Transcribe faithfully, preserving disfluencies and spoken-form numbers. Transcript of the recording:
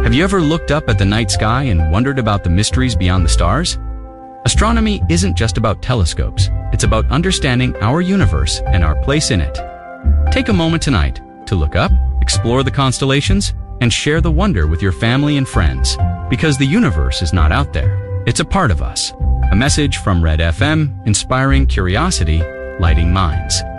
Have you ever looked up at the night sky and wondered about the mysteries beyond the stars? Astronomy isn't just about telescopes. It's about understanding our universe and our place in it. Take a moment tonight to look up, explore the constellations, and share the wonder with your family and friends. Because the universe is not out there. It's a part of us. A message from Red F M, inspiring curiosity, lighting minds.